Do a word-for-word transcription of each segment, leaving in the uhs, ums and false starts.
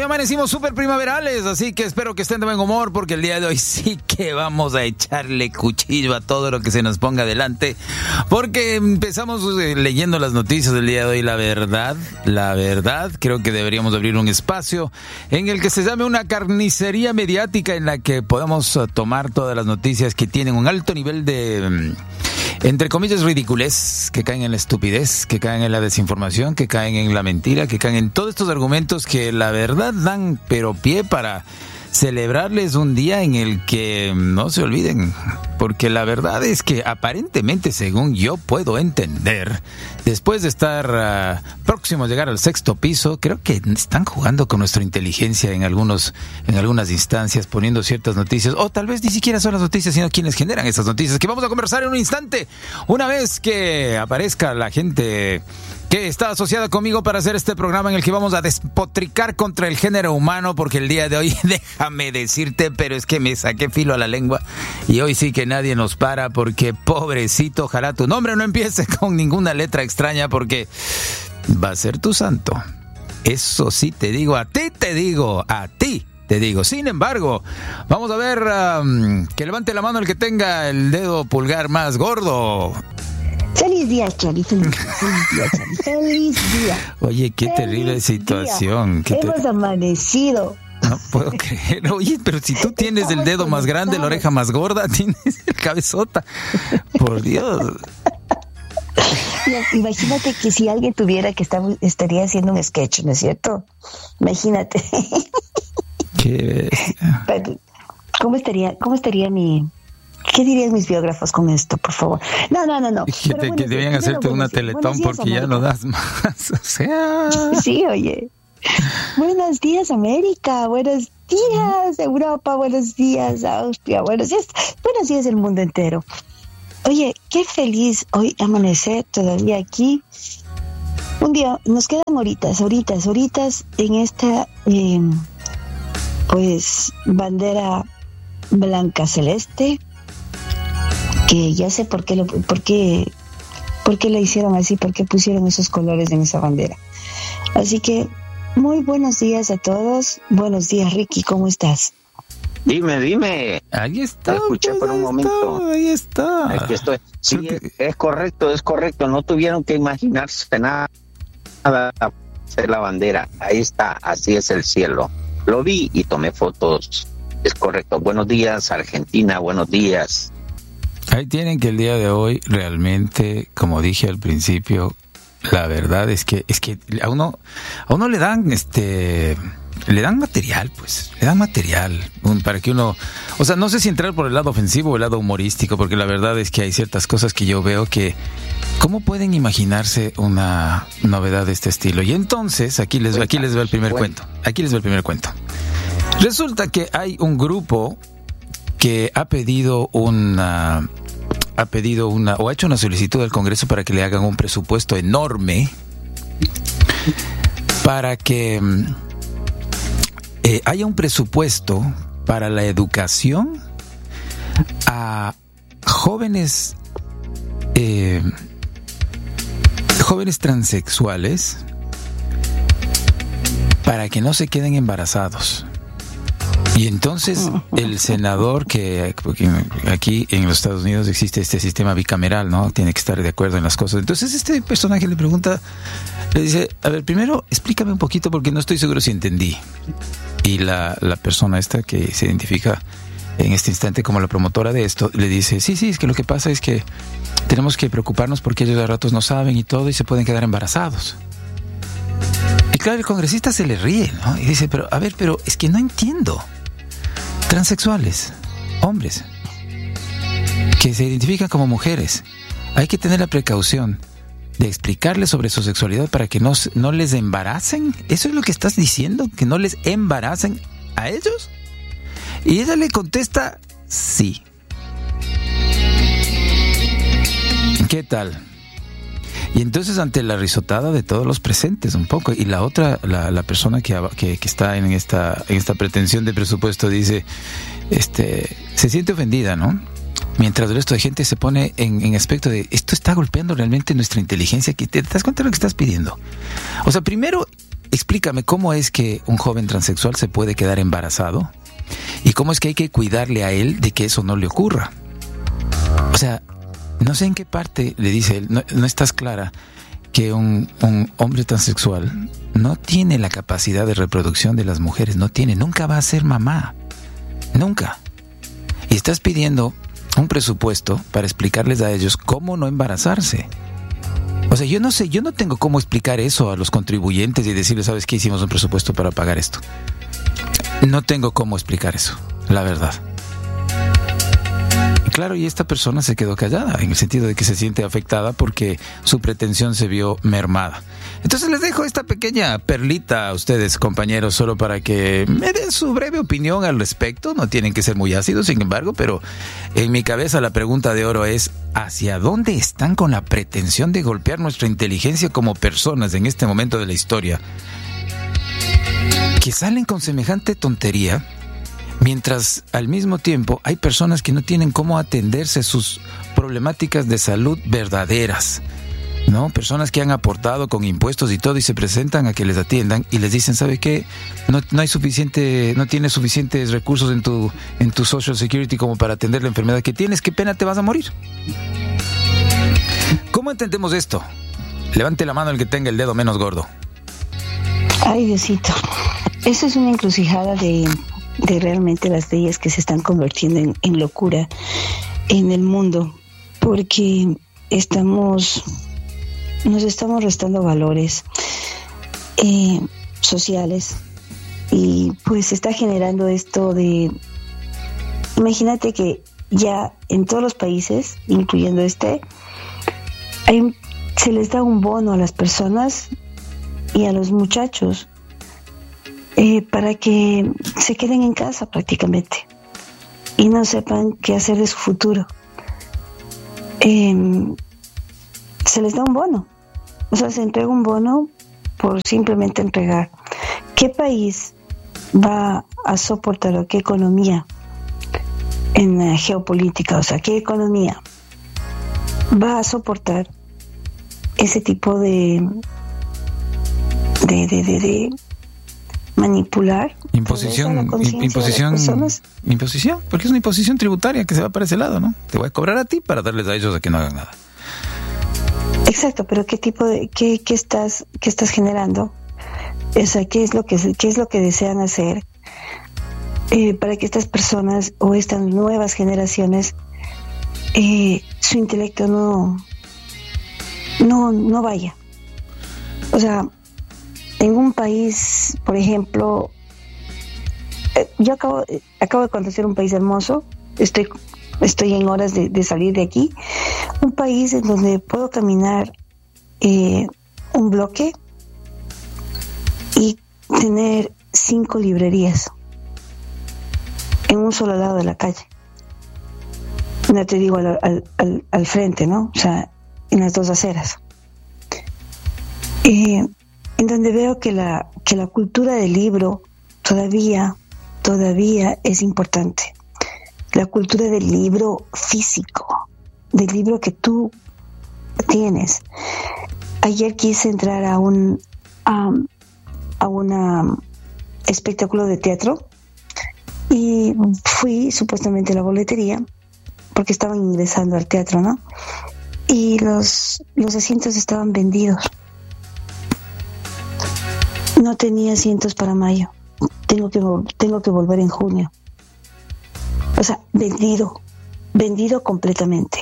amanecimos súper primaverales, así que espero que estén de buen humor porque el día de hoy sí que vamos a echarle cuchillo a todo lo que se nos ponga adelante, porque empezamos eh, leyendo las noticias del día de hoy. La verdad, la verdad, creo que deberíamos abrir un espacio en el que se llame una carnicería mediática en la que podamos uh, tomar todas las noticias que tienen un alto nivel de... Um, entre comillas, ridiculez, que caen en la estupidez, que caen en la desinformación, que caen en la mentira, que caen en todos estos argumentos que la verdad dan pero pie para celebrarles un día en el que no se olviden, porque la verdad es que aparentemente, según yo puedo entender, después de estar uh, próximo a llegar al sexto piso, creo que están jugando con nuestra inteligencia en algunos, en algunas instancias, poniendo ciertas noticias, o tal vez ni siquiera son las noticias, sino quienes generan esas noticias, que vamos a conversar en un instante, una vez que aparezca la gente que está asociada conmigo para hacer este programa en el que vamos a despotricar contra el género humano, porque el día de hoy, déjame decirte, pero es que me saqué filo a la lengua y hoy sí que nadie nos para, porque pobrecito, ojalá tu nombre no empiece con ninguna letra extraña, porque va a ser tu santo. Eso sí te digo, a ti te digo, a ti te digo. Sin embargo, vamos a ver, um, que levante la mano el que tenga el dedo pulgar más gordo. Feliz día, Chori, feliz día, feliz día, Chori, feliz día. Oye, qué feliz terrible situación. ¿Qué Hemos te... amanecido. No puedo creer. Oye, pero si tú tienes el dedo más grande, la oreja más gorda, tienes el cabezota. Por Dios. Imagínate que si alguien tuviera que estar, estaría haciendo un sketch, ¿no es cierto? Imagínate. ¿Qué? Pero, ¿cómo estaría, cómo estaría mi... ¿Qué dirían mis biógrafos con esto, por favor? No, no, no, no. Que, te, bueno, que debían hacerte una teletón días, porque América. Ya no das más. O sea... Sí, oye. Buenos días, América. Buenos días, Europa. Buenos días, Austria. Buenos días, buenos días, el mundo entero. Oye, qué feliz hoy amanecer todavía aquí. Un día, nos quedan horitas, horitas, horitas en esta, eh, pues, bandera blanca celeste. Que ya sé por qué, lo, por qué, por qué la hicieron así, por qué pusieron esos colores en esa bandera. Así que, muy buenos días a todos. Buenos días, Ricky, ¿cómo estás? Dime, dime. Ahí está. Te escuché pues, por un ahí momento. Está, ahí está. Aquí estoy. Sí, que... es, es correcto, es correcto. No tuvieron que imaginarse nada, nada hacer la bandera. Ahí está, así es el cielo. Lo vi y tomé fotos. Es correcto. Buenos días, Argentina. Buenos días. Ahí tienen que el día de hoy realmente, como dije al principio, la verdad es que es que a uno a uno le dan este le dan material, pues, le dan material un, para que uno, o sea, no sé si entrar por el lado ofensivo o el lado humorístico, porque la verdad es que hay ciertas cosas que yo veo que ¿cómo pueden imaginarse una novedad de este estilo? Y entonces, aquí les aquí les va el primer cuento. Aquí les va el primer cuento. Resulta que hay un grupo que ha pedido una ha pedido una o ha hecho una solicitud al Congreso para que le hagan un presupuesto enorme para que eh, haya un presupuesto para la educación a jóvenes eh, jóvenes transexuales para que no se queden embarazados. Y entonces el senador, que aquí en los Estados Unidos existe este sistema bicameral, ¿no? Tiene que estar de acuerdo en las cosas. Entonces este personaje le pregunta, le dice, a ver, primero explícame un poquito porque no estoy seguro si entendí. Y la, la persona esta que se identifica en este instante como la promotora de esto, le dice, sí, sí, es que lo que pasa es que tenemos que preocuparnos porque ellos a ratos no saben y todo y se pueden quedar embarazados. Y claro, el congresista se le ríe, ¿no? Y dice, pero a ver, pero es que no entiendo. Transexuales, hombres, que se identifican como mujeres, hay que tener la precaución de explicarles sobre su sexualidad para que no, no les embaracen. ¿Eso es lo que estás diciendo? ¿Que no les embaracen a ellos? Y ella le contesta, sí. ¿Qué tal? Y entonces ante la risotada de todos los presentes un poco, y la otra, la, la persona que, que, que está en esta, en esta pretensión de presupuesto dice, este, se siente ofendida, ¿no? Mientras el resto de gente se pone en, en aspecto de, esto está golpeando realmente nuestra inteligencia, que te, te das cuenta de lo que estás pidiendo. O sea, primero, explícame cómo es que un joven transexual se puede quedar embarazado y cómo es que hay que cuidarle a él de que eso no le ocurra. O sea, no sé en qué parte le dice él, no, no estás clara que un, un hombre transexual no tiene la capacidad de reproducción de las mujeres, no tiene, nunca va a ser mamá, nunca. Y estás pidiendo un presupuesto para explicarles a ellos cómo no embarazarse. O sea, yo no sé, yo no tengo cómo explicar eso a los contribuyentes y decirles, ¿sabes qué? Hicimos un presupuesto para pagar esto. No tengo cómo explicar eso, la verdad. Claro, y esta persona se quedó callada, en el sentido de que se siente afectada porque su pretensión se vio mermada. Entonces les dejo esta pequeña perlita a ustedes, compañeros, solo para que me den su breve opinión al respecto. No tienen que ser muy ácidos, sin embargo, pero en mi cabeza la pregunta de oro es, ¿hacia dónde están con la pretensión de golpear nuestra inteligencia como personas en este momento de la historia? Que salen con semejante tontería, mientras al mismo tiempo hay personas que no tienen cómo atenderse sus problemáticas de salud verdaderas, ¿no? Personas que han aportado con impuestos y todo y se presentan a que les atiendan y les dicen, ¿sabe qué? No, no hay suficiente, no tienes suficientes recursos en tu, en tu Social Security como para atender la enfermedad que tienes, qué pena, te vas a morir. ¿Cómo entendemos esto? Levante la mano el que tenga el dedo menos gordo. Ay, Diosito, eso es una encrucijada de... de realmente las leyes que se están convirtiendo en, en locura en el mundo, porque estamos nos estamos restando valores eh, sociales y pues se está generando esto de, imagínate que ya en todos los países, incluyendo este, hay, se les da un bono a las personas y a los muchachos Eh, para que se queden en casa prácticamente y no sepan qué hacer de su futuro. Eh, se les da un bono, o sea, se entrega un bono por simplemente entregar. ¿Qué país va a soportar o qué economía en la geopolítica, o sea, qué economía va a soportar ese tipo de de de de, de manipular, imposición, imposición, imposición, porque es una imposición tributaria que se va para ese lado, ¿no? Te voy a cobrar a ti para darles a ellos a que no hagan nada. Exacto, pero qué tipo de, qué, qué estás, qué estás generando, o sea, qué es lo que, qué es lo que desean hacer eh, para que estas personas o estas nuevas generaciones eh, su intelecto no, no, no vaya, o sea. En un país, por ejemplo, eh, yo acabo, eh, acabo de conocer un país hermoso, estoy, estoy en horas de, de salir de aquí, un país en donde puedo caminar eh, un bloque y tener cinco librerías en un solo lado de la calle. No te digo al, al, al, al frente, ¿no? O sea, en las dos aceras. Eh, en donde veo que la que la cultura del libro todavía todavía es importante. La cultura del libro físico, del libro que tú tienes. Ayer quise entrar a un a, a un espectáculo de teatro y fui supuestamente a la boletería porque estaban ingresando al teatro, ¿no? Y los los asientos estaban vendidos. No tenía asientos para mayo. Tengo que tengo que volver en junio. O sea, vendido, vendido completamente.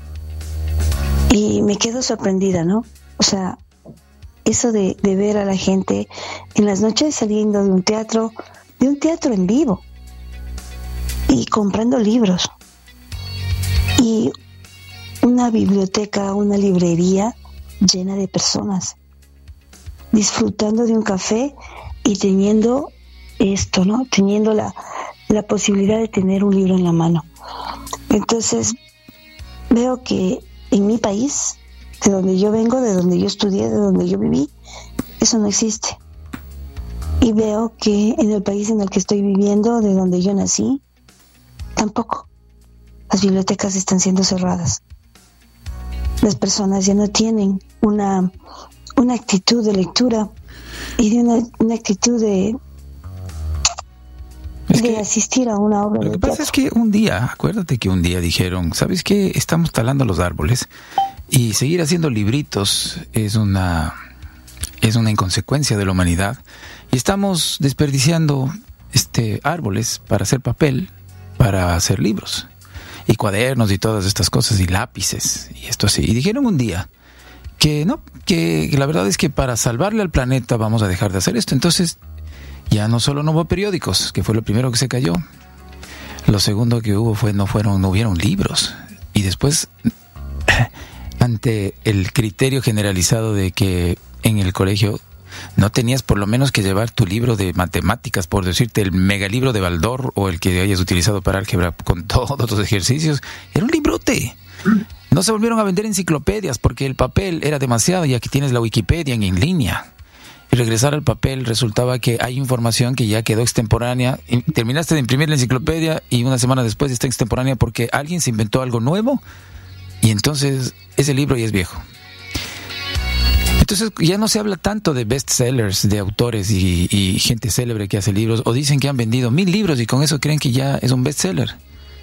Y me quedo sorprendida, ¿no? O sea, eso de, de ver a la gente en las noches saliendo de un teatro, de un teatro en vivo y comprando libros. Y una biblioteca, una librería llena de personas, disfrutando de un café y teniendo esto, ¿no? Teniendo la, la posibilidad de tener un libro en la mano. Entonces, veo que en mi país, de donde yo vengo, de donde yo estudié, de donde yo viví, eso no existe. Y veo que en el país en el que estoy viviendo, de donde yo nací, tampoco. Las bibliotecas están siendo cerradas. Las personas ya no tienen una, una actitud de lectura y de una, una actitud de, es de que, asistir a una obra de teatro. Lo que pasa es que un día, acuérdate que un día dijeron, ¿sabes qué? Estamos talando los árboles y seguir haciendo libritos es una, es una inconsecuencia de la humanidad y estamos desperdiciando este, árboles para hacer papel, para hacer libros y cuadernos y todas estas cosas y lápices y esto así. Y dijeron un día que no, que la verdad es que para salvarle al planeta vamos a dejar de hacer esto. Entonces ya no solo no hubo periódicos, que fue lo primero que se cayó. Lo segundo que hubo fue no fueron no hubieron libros. Y después ante el criterio generalizado de que en el colegio no tenías por lo menos que llevar tu libro de matemáticas, por decirte el megalibro de Baldor o el que hayas utilizado para álgebra con todos los ejercicios, era un librote. No se volvieron a vender enciclopedias porque el papel era demasiado y aquí tienes la Wikipedia en, en línea. Y regresar al papel resultaba que hay información que ya quedó extemporánea. Y terminaste de imprimir la enciclopedia y una semana después está extemporánea porque alguien se inventó algo nuevo y entonces ese libro ya es viejo. Entonces ya no se habla tanto de bestsellers, de autores y, y gente célebre que hace libros, o dicen que han vendido mil libros y con eso creen que ya es un bestseller.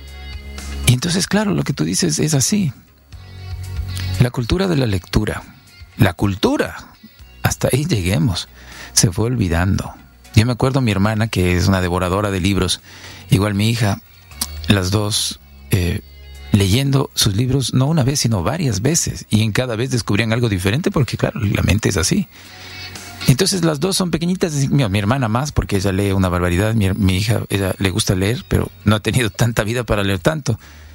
Y entonces, claro, lo que tú dices es así. La cultura de la lectura, la cultura, hasta ahí lleguemos, se fue olvidando. Yo me acuerdo mi hermana, que es una devoradora de libros, igual mi hija, las dos eh, leyendo sus libros no una vez, sino varias veces, y en cada vez descubrían algo diferente, porque claro, la mente es así. Entonces las dos son pequeñitas, mi, mi hermana más, porque ella lee una barbaridad, mi, mi hija, ella le gusta leer, pero no ha tenido tanta vida para leer tanto.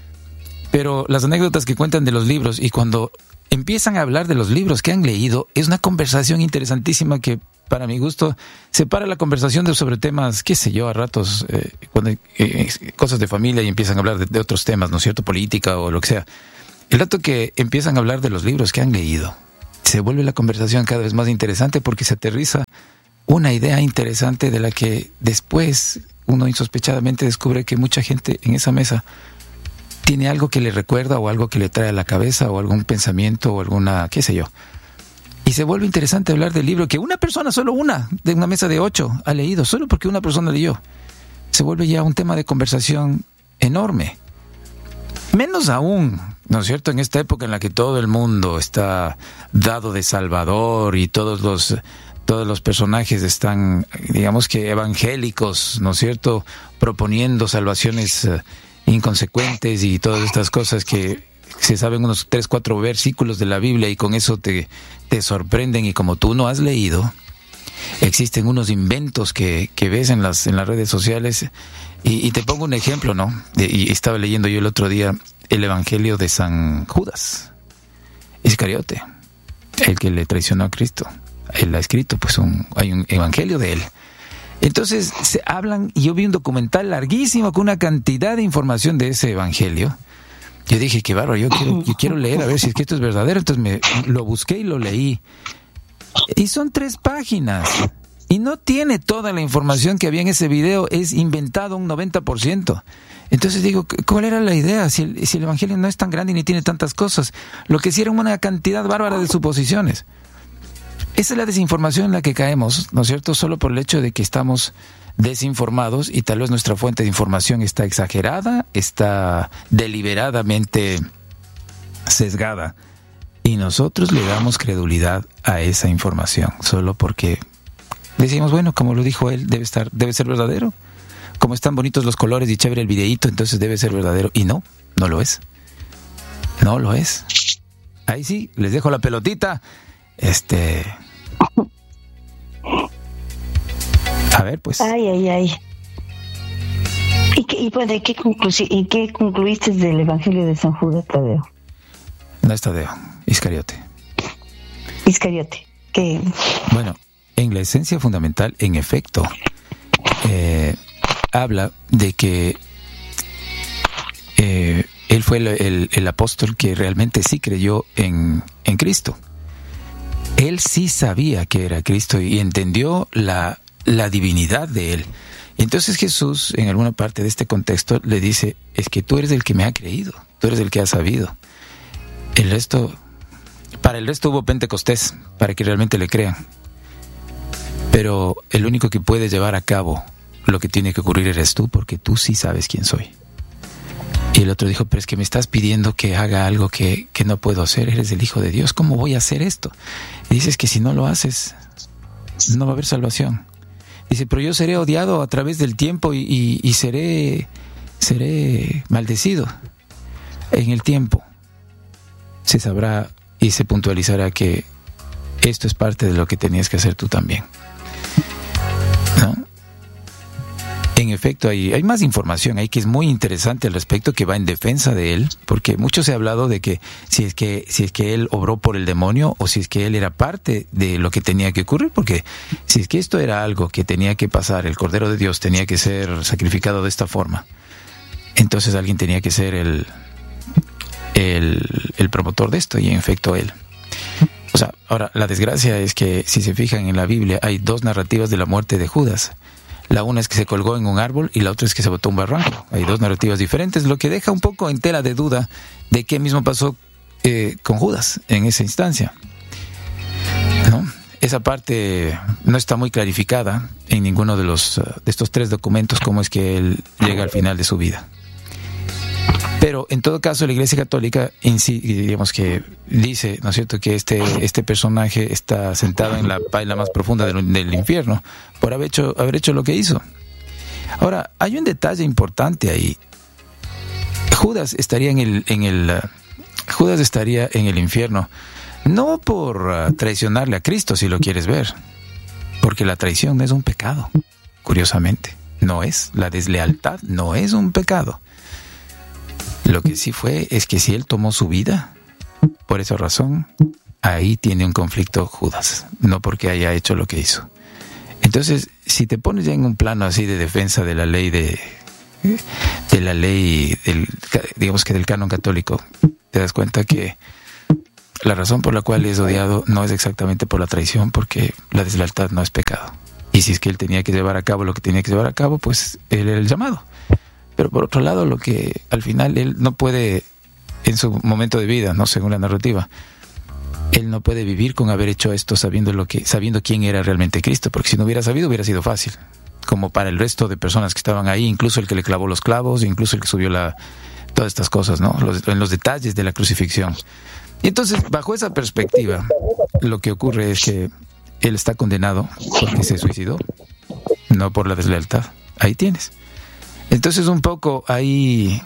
Pero las anécdotas que cuentan de los libros, y cuando empiezan a hablar de los libros que han leído, es una conversación interesantísima que, para mi gusto, separa la conversación de sobre temas, qué sé yo, a ratos, eh, cuando, eh, cosas de familia y empiezan a hablar de, de otros temas, ¿no es cierto?, política o lo que sea. El rato que empiezan a hablar de los libros que han leído, se vuelve la conversación cada vez más interesante porque se aterriza una idea interesante de la que después uno insospechadamente descubre que mucha gente en esa mesa tiene algo que le recuerda o algo que le trae a la cabeza o algún pensamiento o alguna, qué sé yo. Y se vuelve interesante hablar del libro que una persona, solo una, de una mesa de ocho, ha leído, solo porque una persona leyó. Se vuelve ya un tema de conversación enorme. Menos aún, ¿no es cierto?, en esta época en la que todo el mundo está dado de salvador y todos los, todos los personajes están, digamos que evangélicos, ¿no es cierto?, proponiendo salvaciones uh, inconsecuentes y todas estas cosas que se saben unos tres, cuatro versículos de la Biblia y con eso te, te sorprenden, y como tú no has leído, existen unos inventos que, que ves en las, en las redes sociales. Y, y te pongo un ejemplo, ¿no? De, y estaba leyendo yo el otro día el Evangelio de San Judas Iscariote, el que le traicionó a Cristo. Él ha escrito, pues un, hay un evangelio de él. Entonces se hablan, y yo vi un documental larguísimo con una cantidad de información de ese evangelio. Yo dije, qué bárbaro, yo quiero, yo quiero leer a ver si es que esto es verdadero. Entonces me lo busqué y lo leí. Y son tres páginas. Y no tiene toda la información que había en ese video, es inventado un noventa por ciento. Entonces digo, ¿cuál era la idea? Si el, si el evangelio no es tan grande ni tiene tantas cosas. Lo que sí era una cantidad bárbara de suposiciones. Esa es la desinformación en la que caemos, ¿no es cierto? Solo por el hecho de que estamos desinformados y tal vez nuestra fuente de información está exagerada, está deliberadamente sesgada. Y nosotros le damos credulidad a esa información, solo porque decimos, bueno, como lo dijo él, debe estar, debe ser verdadero. Como están bonitos los colores y chévere el videíto, entonces debe ser verdadero. Y no, no lo es. No lo es. Ahí sí, les dejo la pelotita. Este... A ver, pues. Ay, ay, ay. ¿Y qué, y bueno, ¿qué, conclu- ¿y qué concluiste del Evangelio de San Judas Tadeo? No es Tadeo, Iscariote. Iscariote. Que... Bueno, en la esencia fundamental, en efecto, eh, habla de que eh, él fue el, el, el apóstol que realmente sí creyó en, en Cristo. Él sí sabía que era Cristo y entendió la, la divinidad de él. Entonces Jesús, en alguna parte de este contexto, le dice, es que tú eres el que me ha creído, tú eres el que ha sabido. El resto, para el resto hubo Pentecostés, para que realmente le crean. pero el único que puede llevar a cabo lo que tiene que ocurrir eres tú, porque tú sí sabes quién soy. Y el otro dijo, pero es que me estás pidiendo que haga algo que, que no puedo hacer, eres el Hijo de Dios, ¿cómo voy a hacer esto? Y dices que si no lo haces, no va a haber salvación. Dice, pero yo seré odiado a través del tiempo y, y, y seré, seré maldecido. En el tiempo se sabrá y se puntualizará que esto es parte de lo que tenías que hacer tú también, ¿no? En efecto, hay, hay más información ahí que es muy interesante al respecto, que va en defensa de él, porque mucho se ha hablado de que si es que si es que él obró por el demonio o si es que él era parte de lo que tenía que ocurrir, porque si es que esto era algo que tenía que pasar, el Cordero de Dios tenía que ser sacrificado de esta forma, entonces alguien tenía que ser el, el, el promotor de esto, y en efecto él. O sea, ahora, la desgracia es que si se fijan en la Biblia hay dos narrativas de la muerte de Judas. La una es que se colgó en un árbol y la otra es que se botó un barranco. Hay dos narrativas diferentes, lo que deja un poco en tela de duda de qué mismo pasó eh, con Judas en esa instancia, ¿no? Esa parte no está muy clarificada en ninguno de los de estos tres documentos, cómo es que él llega al final de su vida. Pero en todo caso la Iglesia Católica, digamos que dice, ¿no es cierto?, que este este personaje está sentado en la paila más profunda del, del infierno por haber hecho haber hecho lo que hizo. Ahora, hay un detalle importante ahí. Judas estaría en el en el uh, Judas estaría en el infierno no por uh, traicionarle a Cristo, si lo quieres ver, porque la traición no es un pecado. Curiosamente, no es. La deslealtad no es un pecado. Lo que sí fue es que si él tomó su vida, por esa razón, ahí tiene un conflicto Judas, no porque haya hecho lo que hizo. Entonces, si te pones ya en un plano así de defensa de la ley de, de la ley, del, digamos que del canon católico, te das cuenta que la razón por la cual es odiado no es exactamente por la traición, porque la deslealtad no es pecado. Y si es que él tenía que llevar a cabo lo que tenía que llevar a cabo, pues él era el llamado. Pero por otro lado, lo que al final él no puede, en su momento de vida, no según la narrativa, él no puede vivir con haber hecho esto sabiendo lo que, sabiendo quién era realmente Cristo, porque si no hubiera sabido hubiera sido fácil, como para el resto de personas que estaban ahí, incluso el que le clavó los clavos, incluso el que subió la, todas estas cosas, ¿no? Los, en los detalles de la crucifixión. Y entonces, bajo esa perspectiva, lo que ocurre es que él está condenado porque se suicidó, no por la deslealtad. Ahí tienes. Entonces un poco ahí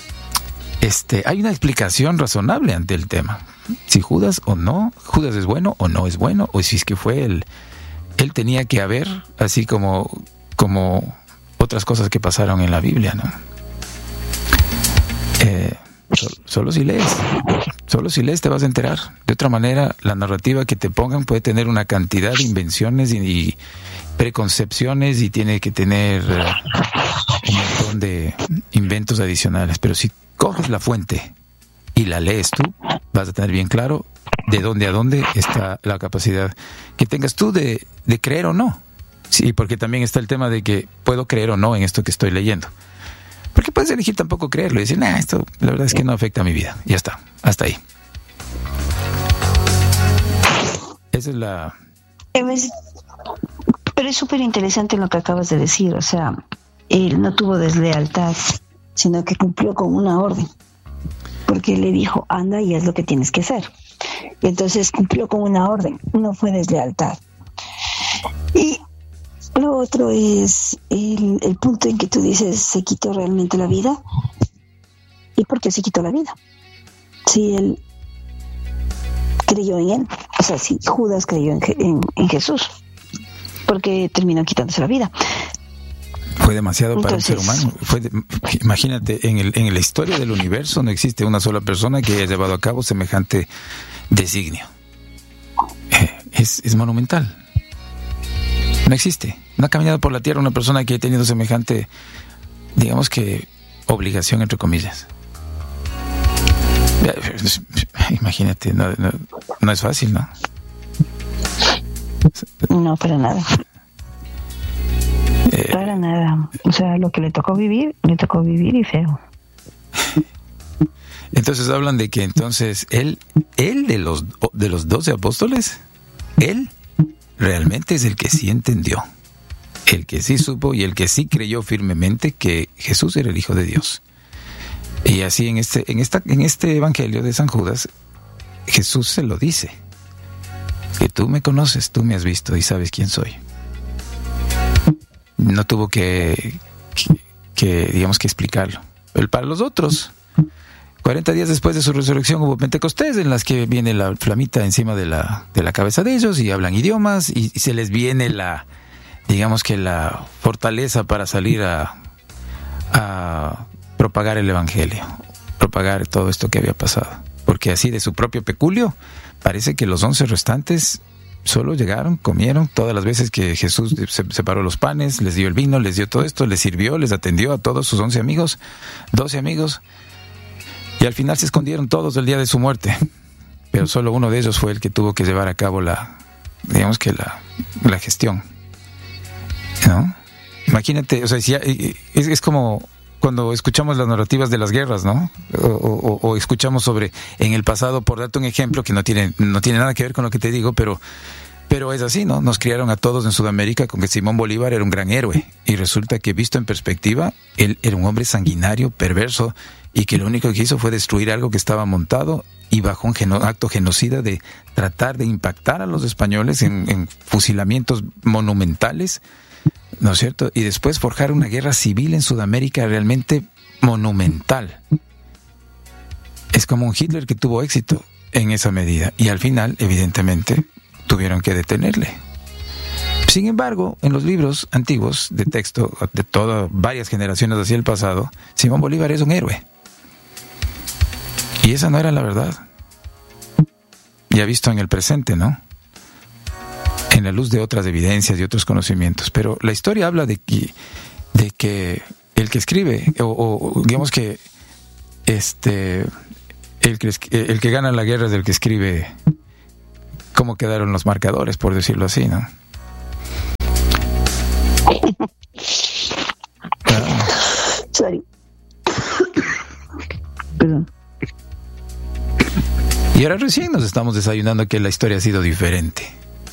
este, hay una explicación razonable ante el tema. Si Judas o no, Judas es bueno o no es bueno, o si es que fue él, él tenía que haber, así como, como otras cosas que pasaron en la Biblia, ¿no? Eh, solo, solo si lees, solo si lees te vas a enterar. De otra manera, la narrativa que te pongan puede tener una cantidad de invenciones y, y preconcepciones y tiene que tener uh, un montón de inventos adicionales, pero si coges la fuente y la lees tú, vas a tener bien claro de dónde a dónde está la capacidad que tengas tú de, de creer o no. Sí, porque también está el tema de que puedo creer o no en esto que estoy leyendo. Porque puedes elegir tampoco creerlo y decir, nah, esto la verdad es que no afecta a mi vida. Ya está, hasta ahí. Esa es la... Pero es súper interesante lo que acabas de decir, o sea, él no tuvo deslealtad, sino que cumplió con una orden, porque le dijo, anda y haz lo que tienes que hacer. Y entonces cumplió con una orden, no fue deslealtad. Y lo otro es el, el punto en que tú dices, ¿se quitó realmente la vida? ¿Y por qué se quitó la vida? Si él creyó en él, o sea, si Judas creyó en, en, en Jesús, porque terminó quitándose la vida. Fue demasiado para Entonces, un ser humano. Fue de, imagínate, en, el, en la historia del universo no existe una sola persona que haya llevado a cabo semejante designio. Eh, es, es monumental. No existe. No ha caminado por la tierra una persona que haya tenido semejante, digamos que, obligación, entre comillas. Imagínate, no, no, no es fácil, ¿no? No, para nada. Eh, para nada. O sea, lo que le tocó vivir, le tocó vivir y feo. Entonces hablan de que entonces él, él de los de los doce apóstoles, él realmente es el que sí entendió, el que sí supo y el que sí creyó firmemente que Jesús era el Hijo de Dios. Y así en este, en esta, en este Evangelio de San Judas, Jesús se lo dice, que tú me conoces, tú me has visto y sabes quién soy. No tuvo que, que, que digamos que explicarlo. Pero para los otros, cuarenta días después de su resurrección hubo Pentecostés, en las que viene la flamita encima de la, de la cabeza de ellos y hablan idiomas y, y se les viene la, digamos que la fortaleza para salir a, a propagar el Evangelio, propagar todo esto que había pasado. Porque así de su propio peculio, parece que los once restantes solo llegaron, comieron todas las veces que Jesús separó los panes, les dio el vino, les dio todo esto, les sirvió, les atendió a todos sus once amigos, doce amigos, y al final se escondieron todos el día de su muerte. Pero solo uno de ellos fue el que tuvo que llevar a cabo la, digamos que la, la gestión, ¿no? Imagínate, o sea, si, es, es como cuando escuchamos las narrativas de las guerras, ¿no? O, o, o escuchamos sobre en el pasado, por darte un ejemplo que no tiene no tiene nada que ver con lo que te digo, pero pero es así, ¿no? Nos criaron a todos en Sudamérica con que Simón Bolívar era un gran héroe y resulta que visto en perspectiva, él era un hombre sanguinario, perverso y que lo único que hizo fue destruir algo que estaba montado y bajo un geno, acto genocida de tratar de impactar a los españoles en, en fusilamientos monumentales, ¿no es cierto? Y después forjar una guerra civil en Sudamérica realmente monumental. Es como un Hitler que tuvo éxito en esa medida y al final, evidentemente, tuvieron que detenerle. Sin embargo, en los libros antiguos de texto de todas varias generaciones hacia el pasado, Simón Bolívar es un héroe. Y esa no era la verdad. Ya visto en el presente, ¿no? En la luz de otras evidencias y otros conocimientos. Pero la historia habla de que, de que el que escribe, o, o digamos que este el que, el que gana la guerra es el que escribe cómo quedaron los marcadores, por decirlo así, ¿no? Ah. Sorry. Perdón. Y ahora recién nos estamos desayunando que la historia ha sido diferente.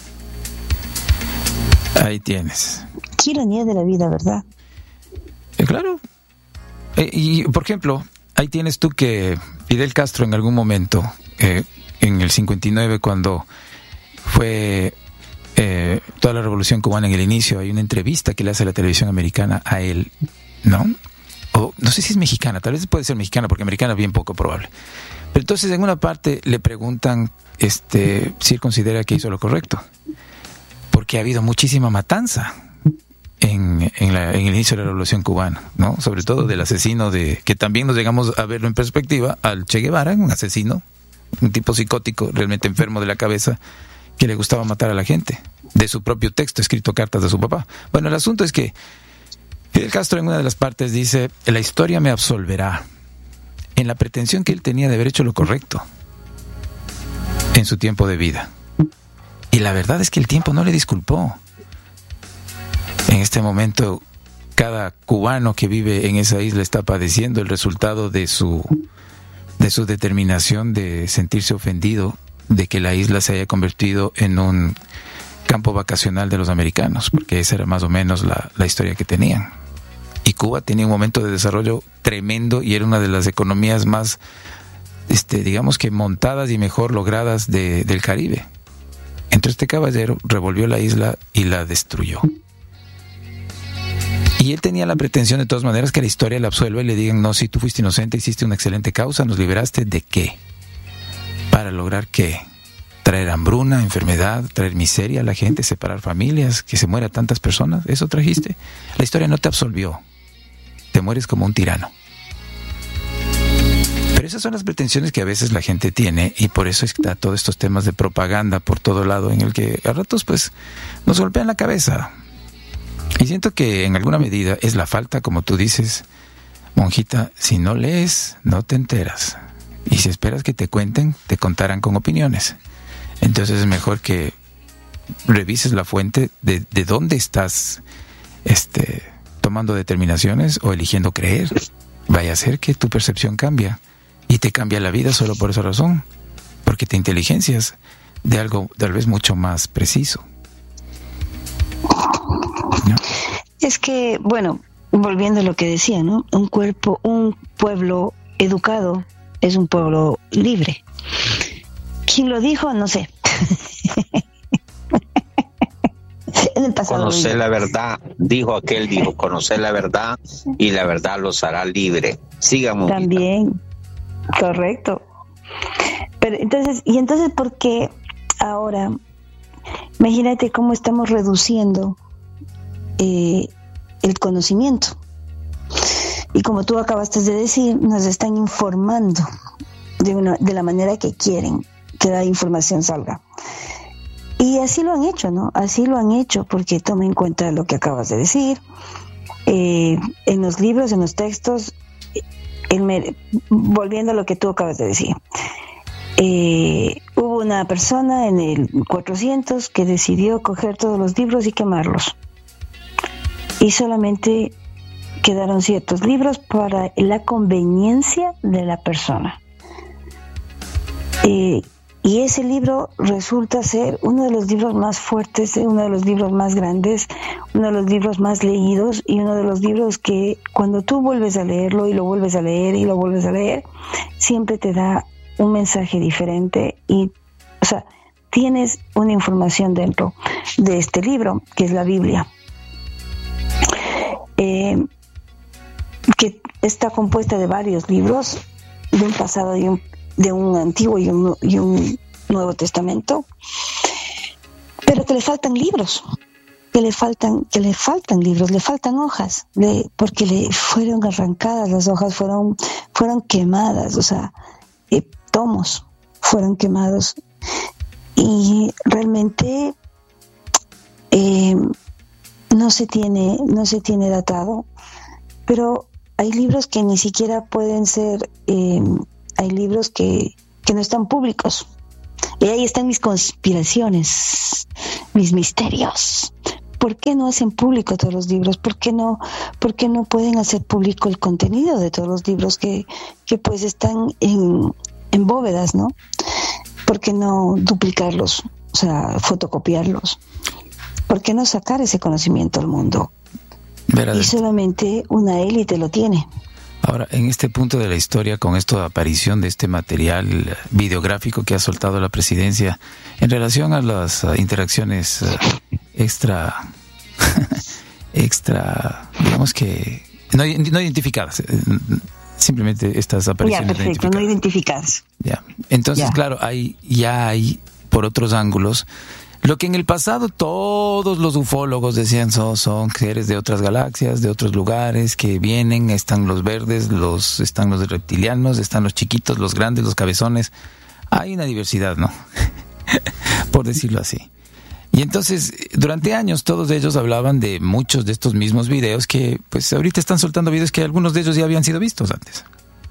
Ahí tienes. Qué ironía de la vida, ¿verdad? Eh, claro. Eh, y, por ejemplo, ahí tienes tú que Fidel Castro en algún momento, eh, en el cincuenta y nueve, cuando fue eh, toda la revolución cubana en el inicio, hay una entrevista que le hace la televisión americana a él, ¿no? O no sé si es mexicana, tal vez puede ser mexicana, porque americana es bien poco probable. Pero entonces en una parte le preguntan este, si él considera que hizo lo correcto. Porque ha habido muchísima matanza en, en, la, en el inicio de la Revolución Cubana, ¿no? Sobre todo del asesino de, que también nos llegamos a verlo en perspectiva, al Che Guevara, un asesino, un tipo psicótico, realmente enfermo de la cabeza, que le gustaba matar a la gente, de su propio texto, escrito cartas de su papá. Bueno, el asunto es que Fidel Castro en una de las partes dice, la historia me absolverá, en la pretensión que él tenía de haber hecho lo correcto en su tiempo de vida. Y la verdad es que el tiempo no le disculpó. En este momento, cada cubano que vive en esa isla está padeciendo el resultado de su, de su determinación de sentirse ofendido de que la isla se haya convertido en un campo vacacional de los americanos, porque esa era más o menos la, la historia que tenían. Y Cuba tenía un momento de desarrollo tremendo y era una de las economías más, este, digamos que montadas y mejor logradas de, del Caribe. Entonces este caballero revolvió la isla y la destruyó. Y él tenía la pretensión de todas maneras que la historia le absuelva y le digan, no, si tú fuiste inocente, hiciste una excelente causa, nos liberaste, ¿de qué? ¿Para lograr qué? Traer hambruna, enfermedad, traer miseria a la gente, separar familias, que se mueran tantas personas, ¿eso trajiste? La historia no te absolvió, te mueres como un tirano. Pero esas son las pretensiones que a veces la gente tiene y por eso está todos estos temas de propaganda por todo lado en el que a ratos pues nos golpean la cabeza. Y siento que en alguna medida es la falta, como tú dices, monjita, si no lees, no te enteras. Y si esperas que te cuenten, te contarán con opiniones. Entonces es mejor que revises la fuente de, de dónde estás este, tomando determinaciones o eligiendo creer. Vaya a ser que tu percepción cambia y te cambia la vida solo por esa razón, porque te inteligencias de algo tal vez mucho más preciso. Es que, bueno, volviendo a lo que decía, ¿no? Un cuerpo, un pueblo educado es un pueblo libre. ¿Quién lo dijo? No sé. En el pasado. Conocer la verdad, dijo aquel, dijo, conocer la verdad y la verdad los hará libre. Sigamos. También, correcto. Pero entonces, y entonces, ¿por qué ahora? Imagínate cómo estamos reduciendo eh, el conocimiento. Y como tú acabaste de decir, nos están informando de una, de la manera que quieren que la información salga. Y así lo han hecho, ¿no? Así lo han hecho, porque toma en cuenta lo que acabas de decir. Eh, en los libros, en los textos, el, volviendo a lo que tú acabas de decir, eh, hubo una persona en el cuatrocientos que decidió coger todos los libros y quemarlos. Y solamente quedaron ciertos libros para la conveniencia de la persona. Eh, Y ese libro resulta ser uno de los libros más fuertes, uno de los libros más grandes, uno de los libros más leídos y uno de los libros que cuando tú vuelves a leerlo y lo vuelves a leer y lo vuelves a leer, siempre te da un mensaje diferente y, o sea, tienes una información dentro de este libro, que es la Biblia, eh, que está compuesta de varios libros, de un pasado y un de un antiguo y un, y un Nuevo Testamento, pero que le faltan libros, que le faltan, que le faltan libros, le faltan hojas, le, porque le fueron arrancadas las hojas, fueron, fueron quemadas, o sea, eh, tomos fueron quemados y realmente eh, no se tiene, no se tiene datado, pero hay libros que ni siquiera pueden ser eh, hay libros que, que no están públicos. Y ahí están mis conspiraciones, mis misterios. ¿Por qué no hacen público todos los libros? ¿Por qué no, por qué no pueden hacer público el contenido de todos los libros que, que pues están en, en bóvedas, ¿no? ¿Por qué no duplicarlos? O sea, fotocopiarlos. ¿Por qué no sacar ese conocimiento al mundo? Verás. Y solamente una élite lo tiene. Ahora, en este punto de la historia, con esta aparición de este material videográfico que ha soltado la presidencia en relación a las uh, interacciones uh, extra, extra, digamos que no, no identificadas, simplemente estas apariciones. Ya, perfecto, no identificadas. Ya, entonces, ya. Claro, hay, ya hay por otros ángulos. Lo que en el pasado todos los ufólogos decían son, son seres de otras galaxias, de otros lugares que vienen, están los verdes, los están los reptilianos, están los chiquitos, los grandes, los cabezones. Hay una diversidad, ¿no? Por decirlo así. Y entonces, durante años todos ellos hablaban de muchos de estos mismos videos que, pues ahorita están soltando videos que algunos de ellos ya habían sido vistos antes.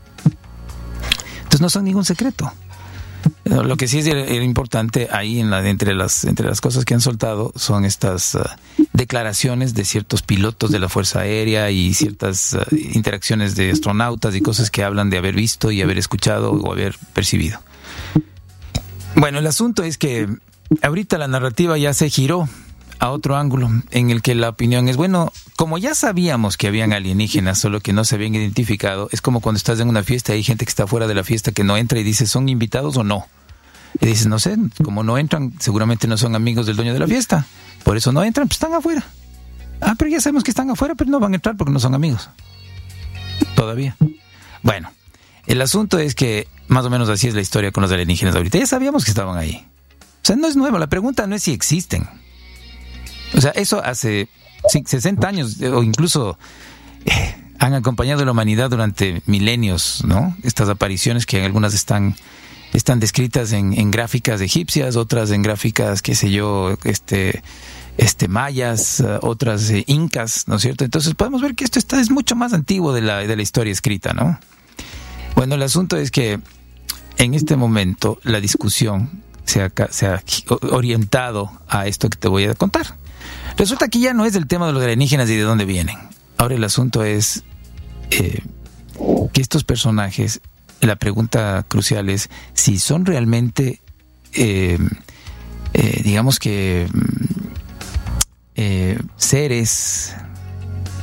Entonces no son ningún secreto. Lo que sí es importante ahí en la, entre las entre las cosas que han soltado son estas uh, declaraciones de ciertos pilotos de la Fuerza Aérea y ciertas uh, interacciones de astronautas y cosas que hablan de haber visto y haber escuchado o haber percibido. Bueno, el asunto es que ahorita la narrativa ya se giró a otro ángulo en el que la opinión es, bueno, como ya sabíamos que habían alienígenas, solo que no se habían identificado, es como cuando estás en una fiesta y hay gente que está fuera de la fiesta que no entra y dice, ¿son invitados o no? Y dices, no sé, como no entran, seguramente no son amigos del dueño de la fiesta, por eso no entran, pues están afuera. Ah, pero ya sabemos que están afuera, pero no van a entrar porque no son amigos. Todavía. Bueno, el asunto es que más o menos así es la historia con los alienígenas ahorita. Ya sabíamos que estaban ahí. O sea, no es nuevo, la pregunta no es si existen. O sea, eso hace sesenta años o incluso eh, han acompañado a la humanidad durante milenios, ¿no? Estas apariciones que algunas están están descritas en, en gráficas egipcias, otras en gráficas, qué sé yo, este este mayas, uh, otras eh, incas, ¿no es cierto? Entonces podemos ver que esto está es mucho más antiguo de la de la historia escrita, ¿no? Bueno, el asunto es que en este momento la discusión se ha, se ha orientado a esto que te voy a contar. Resulta que ya no es el tema de los alienígenas y de dónde vienen. Ahora el asunto es eh, que estos personajes, la pregunta crucial es si son realmente, eh, eh, digamos que, eh, seres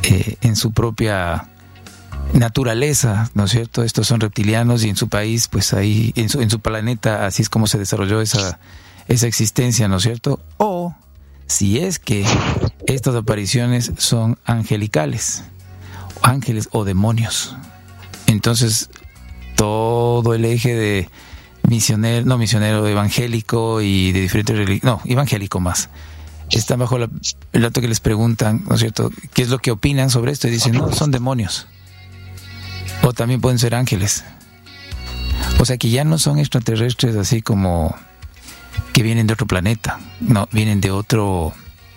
eh, en su propia naturaleza, ¿no es cierto? Estos son reptilianos y en su país, pues ahí, en su, en su planeta, así es como se desarrolló esa, esa existencia, ¿no es cierto? O si es que estas apariciones son angelicales, ángeles o demonios. Entonces, todo el eje de misionero, no misionero, evangélico y de diferentes religiones, no, evangélico más, está bajo la, el dato que les preguntan, ¿no es cierto?, ¿qué es lo que opinan sobre esto? Y dicen, no, son demonios. O también pueden ser ángeles. O sea que ya no son extraterrestres así como que vienen de otro planeta. No, vienen de otro,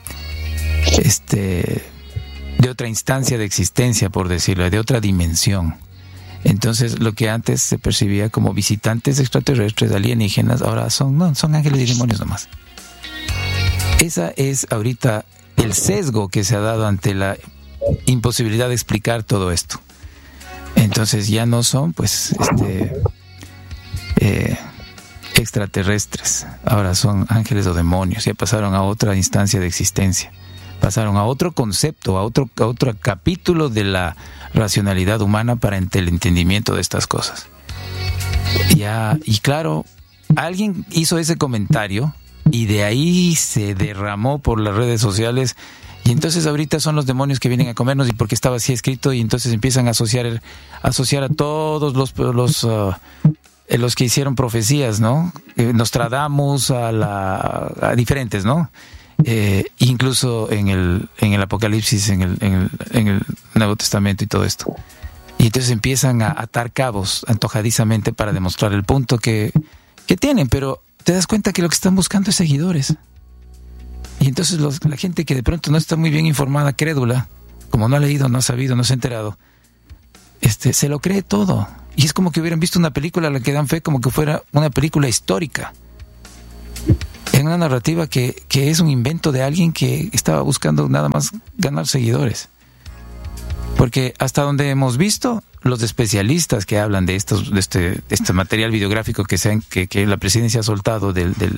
este, de otra instancia de existencia, por decirlo, de otra dimensión. Entonces, lo que antes se percibía como visitantes extraterrestres, alienígenas, ahora son, no, son ángeles y demonios nomás. Esa es ahorita el sesgo que se ha dado ante la imposibilidad de explicar todo esto. Entonces ya no son, pues, este, eh, extraterrestres. Ahora son ángeles o demonios. Ya pasaron a otra instancia de existencia. Pasaron a otro concepto, a otro, a otro capítulo de la racionalidad humana para el entendimiento de estas cosas. Ya, y claro, alguien hizo ese comentario y de ahí se derramó por las redes sociales. Y entonces ahorita son los demonios que vienen a comernos y porque estaba así escrito y entonces empiezan a asociar a asociar a todos los los uh, los que hicieron profecías, ¿no? Eh, Nostradamus, a la a diferentes, ¿no? Eh, incluso en el en el Apocalipsis, en el, en el en el Nuevo Testamento y todo esto. Y entonces empiezan a atar cabos antojadizamente para demostrar el punto que que tienen, pero te das cuenta que lo que están buscando es seguidores. Y entonces los, la gente que de pronto no está muy bien informada, crédula, como no ha leído, no ha sabido, no se ha enterado, este, se lo cree todo. Y es como que hubieran visto una película a la que dan fe como que fuera una película histórica. En una narrativa que, que es un invento de alguien que estaba buscando nada más ganar seguidores. Porque hasta donde hemos visto, los especialistas que hablan de estos, de este, de este material videográfico que, sean, que, que la presidencia ha soltado del... del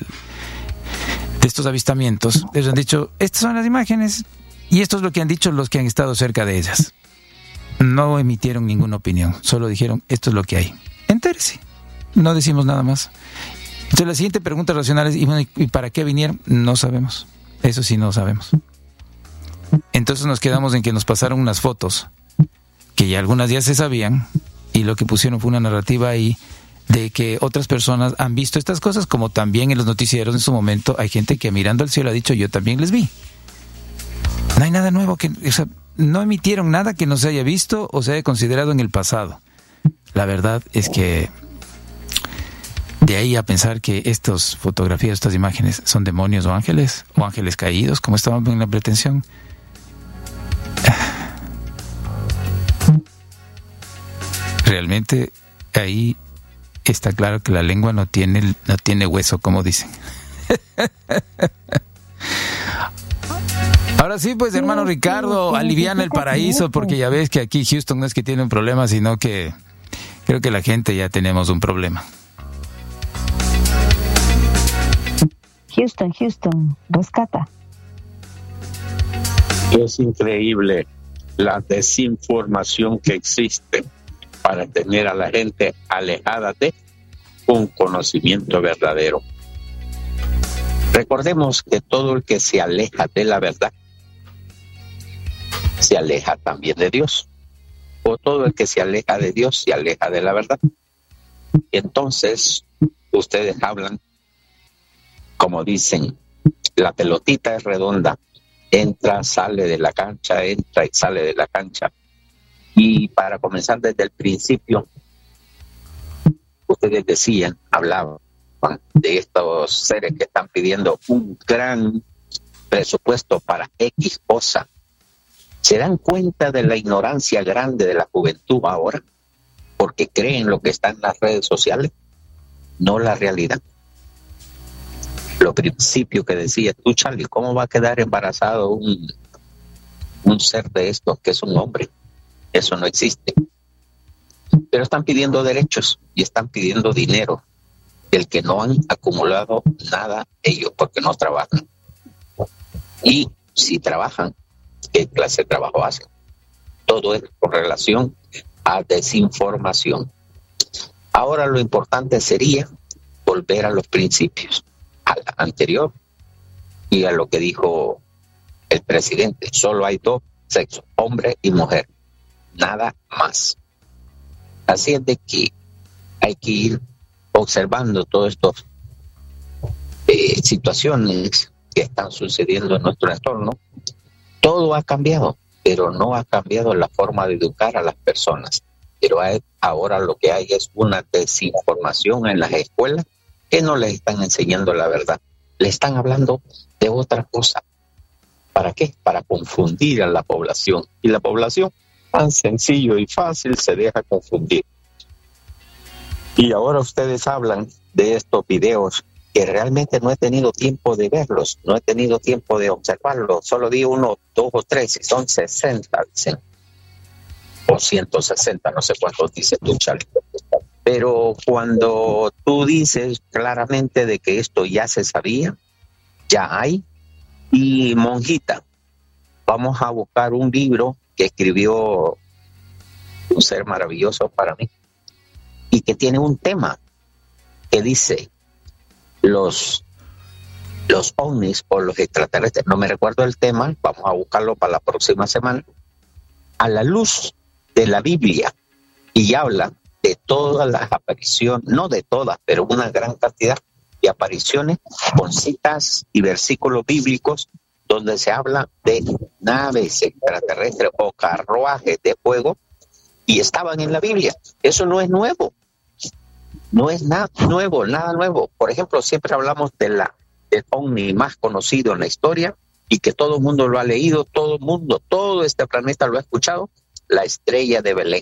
de estos avistamientos, les han dicho, estas son las imágenes y esto es lo que han dicho los que han estado cerca de ellas. No emitieron ninguna opinión, solo dijeron, esto es lo que hay. Entérese, no decimos nada más. Entonces la siguiente pregunta racional es, ¿y, bueno, ¿y para qué vinieron? No sabemos, eso sí no sabemos. Entonces nos quedamos en que nos pasaron unas fotos que ya algunas ya se sabían y lo que pusieron fue una narrativa ahí de que otras personas han visto estas cosas, como también en los noticieros en su momento hay gente que mirando al cielo ha dicho, yo también les vi. No hay nada nuevo, que, o sea, no emitieron nada que no se haya visto o se haya considerado en el pasado. La verdad es que de ahí a pensar que estas fotografías, estas imágenes son demonios o ángeles, o ángeles caídos, como estaban en la pretensión. Realmente ahí está claro que la lengua no tiene, no tiene hueso, como dicen. Ahora sí, pues, hermano Ricardo, aliviana el paraíso, porque ya ves que aquí Houston no es que tiene un problema, sino que creo que la gente ya tenemos un problema. Houston, Houston, rescata. Es increíble la desinformación que existe para tener a la gente alejada de un conocimiento verdadero. Recordemos que todo el que se aleja de la verdad se aleja también de Dios, o todo el que se aleja de Dios se aleja de la verdad. Entonces ustedes hablan, como dicen, la pelotita es redonda, entra, sale de la cancha, entra y sale de la cancha. Y para comenzar desde el principio, ustedes decían, hablaban de estos seres que están pidiendo un gran presupuesto para X cosa. ¿Se dan cuenta de la ignorancia grande de la juventud ahora? Porque creen lo que está en las redes sociales, no la realidad. Lo principio que decía tú, Charlie, ¿cómo va a quedar embarazado un, un ser de estos que es un hombre? Eso no existe. Pero están pidiendo derechos y están pidiendo dinero del que no han acumulado nada ellos porque no trabajan. Y si trabajan, ¿qué clase de trabajo hacen? Todo es con relación a desinformación. Ahora lo importante sería volver a los principios, al anterior y a lo que dijo el presidente. Solo hay dos sexos, hombre y mujer, nada más. Así es de que hay que ir observando todas estas eh, situaciones que están sucediendo en nuestro entorno. Todo ha cambiado, pero no ha cambiado la forma de educar a las personas. Pero hay, ahora lo que hay es una desinformación en las escuelas que no les están enseñando la verdad. Le están hablando de otra cosa. ¿Para qué? Para confundir a la población. Y la población, tan sencillo y fácil, se deja confundir. Y ahora ustedes hablan de estos videos que realmente no he tenido tiempo de verlos, no he tenido tiempo de observarlos. Solo vi uno, dos o tres, y son sesenta, dicen. O ciento sesenta, no sé cuántos dice tú, Charlie. Pero cuando tú dices claramente de que esto ya se sabía, ya hay, y monjita, vamos a buscar un libro que escribió un ser maravilloso para mí y que tiene un tema que dice los, los ovnis o los extraterrestres. No me recuerdo el tema, vamos a buscarlo para la próxima semana, a la luz de la Biblia, y habla de todas las apariciones, no de todas, pero una gran cantidad de apariciones con citas y versículos bíblicos donde se habla de naves extraterrestres o carruajes de fuego, y estaban en la Biblia. Eso no es nuevo, no es nada nuevo, nada nuevo. Por ejemplo, siempre hablamos de la, del ovni más conocido en la historia y que todo el mundo lo ha leído, todo el mundo, todo este planeta lo ha escuchado, la estrella de Belén.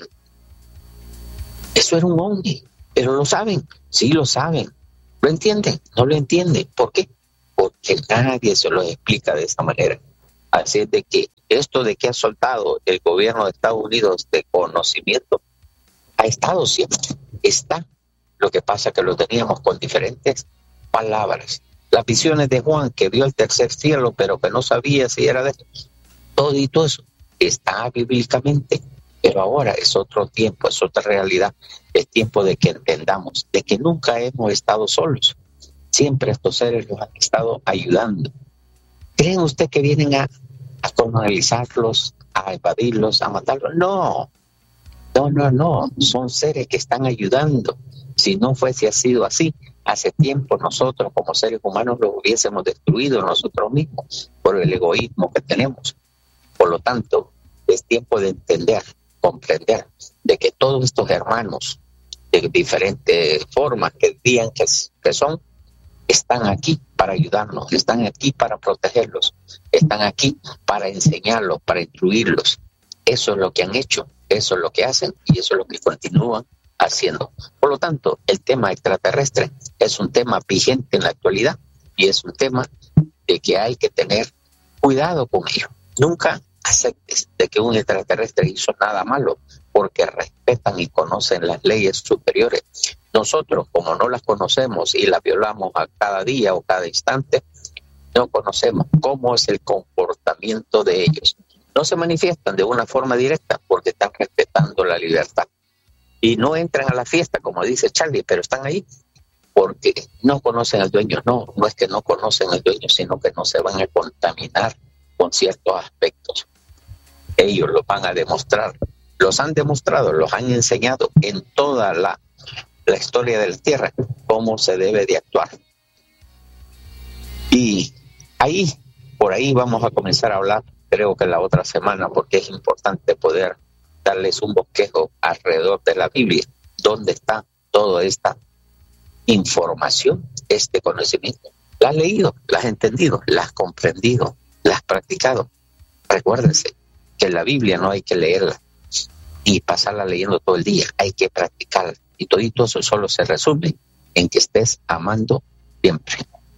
Eso era un ovni, pero lo saben, sí lo saben. ¿Lo entienden? No lo entienden. ¿Por qué? Porque nadie se lo explica de esta manera. Así es de que esto de que ha soltado el gobierno de Estados Unidos de conocimiento, ha estado siempre, está. Lo que pasa es que lo teníamos con diferentes palabras. Las visiones de Juan, que vio el tercer cielo, pero que no sabía si era de todo y todo eso, está bíblicamente. Pero ahora es otro tiempo, es otra realidad. Es tiempo de que entendamos de que nunca hemos estado solos. Siempre estos seres los han estado ayudando. ¿Creen usted que vienen a, a colonizarlos, a evadirlos, a matarlos? No, no, no, no. Son seres que están ayudando. Si no fuese sido así, hace tiempo nosotros como seres humanos los hubiésemos destruido nosotros mismos por el egoísmo que tenemos. Por lo tanto, es tiempo de entender, comprender de que todos estos hermanos de diferentes formas que digan que, que son, están aquí para ayudarnos, están aquí para protegerlos, están aquí para enseñarlos, para instruirlos. Eso es lo que han hecho, eso es lo que hacen y eso es lo que continúan haciendo. Por lo tanto, el tema extraterrestre es un tema vigente en la actualidad y es un tema de que hay que tener cuidado con ello. Nunca aceptes de que un extraterrestre hizo nada malo, porque respetan y conocen las leyes superiores. Nosotros, como no las conocemos y las violamos a cada día o cada instante, no conocemos cómo es el comportamiento de ellos. No se manifiestan de una forma directa porque están respetando la libertad. Y no entran a la fiesta, como dice Charlie, pero están ahí porque no conocen al dueño. No, no es que no conocen al dueño, sino que no se van a contaminar con ciertos aspectos. Ellos lo van a demostrar, los han demostrado, los han enseñado en toda la, la historia de la Tierra cómo se debe de actuar. Y ahí, por ahí vamos a comenzar a hablar, creo que la otra semana, porque es importante poder darles un bosquejo alrededor de la Biblia, dónde está toda esta información, este conocimiento. ¿La has leído? ¿La has entendido? ¿La has comprendido? ¿La has practicado? Recuérdense que la Biblia no hay que leerla y pasarla leyendo todo el día, hay que practicarla. Y todo eso solo se resume en que estés amando siempre.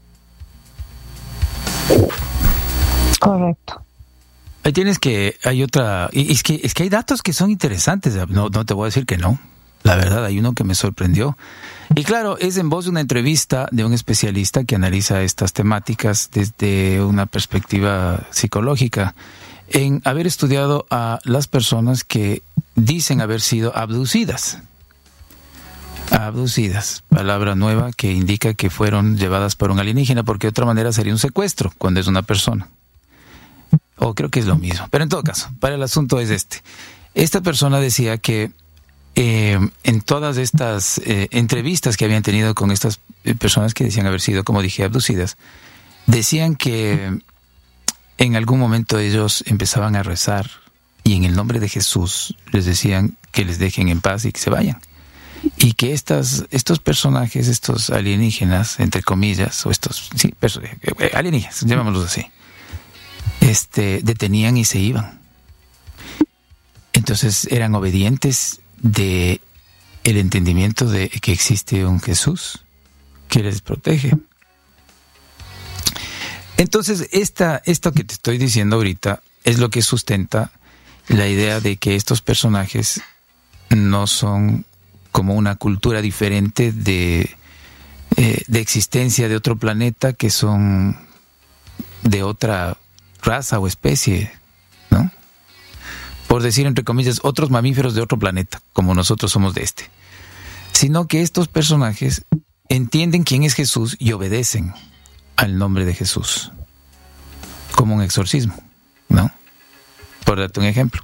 Correcto. Ahí tienes que, hay otra, y es que, es que hay datos que son interesantes, no, no te voy a decir que no, la verdad, hay uno que me sorprendió. Y claro, es en voz de una entrevista de un especialista que analiza estas temáticas desde una perspectiva psicológica. en haber estudiado a las personas que dicen haber sido abducidas. Abducidas, palabra nueva que indica que fueron llevadas por un alienígena, porque de otra manera sería un secuestro cuando es una persona. O creo que es lo mismo, pero en todo caso, para el asunto es este. Esta persona decía que eh, en todas estas eh, entrevistas que habían tenido con estas personas que decían haber sido, como dije, abducidas, decían que en algún momento ellos empezaban a rezar y en el nombre de Jesús les decían que les dejen en paz y que se vayan. Y que estas, estos personajes, estos alienígenas, entre comillas, o estos, sí, perso- alienígenas, llamémoslos así, este, detenían y se iban. Entonces eran obedientes de el entendimiento de que existe un Jesús que les protege. Entonces, esta, esto que te estoy diciendo ahorita es lo que sustenta la idea de que estos personajes no son como una cultura diferente de, eh, de existencia de otro planeta, que son de otra raza o especie, ¿no? Por decir, entre comillas, otros mamíferos de otro planeta, como nosotros somos de este. Sino que estos personajes entienden quién es Jesús y obedecen al nombre de Jesús, como un exorcismo, ¿no? Por darte un ejemplo.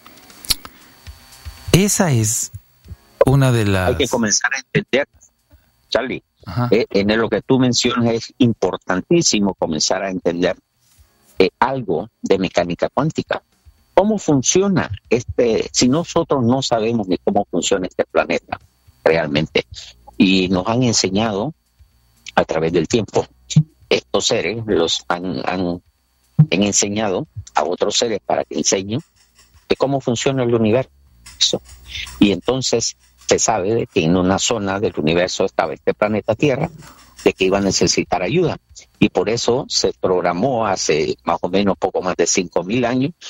Esa es una de las... Hay que comenzar a entender, Charlie, eh, en lo que tú mencionas es importantísimo comenzar a entender eh, algo de mecánica cuántica. ¿Cómo funciona este? Si nosotros no sabemos ni cómo funciona este planeta realmente, y nos han enseñado a través del tiempo, estos seres los han, han, han enseñado a otros seres para que enseñen de cómo funciona el universo. Y entonces se sabe de que en una zona del universo estaba este planeta Tierra, de que iba a necesitar ayuda. Y por eso se programó hace más o menos poco más de cinco mil años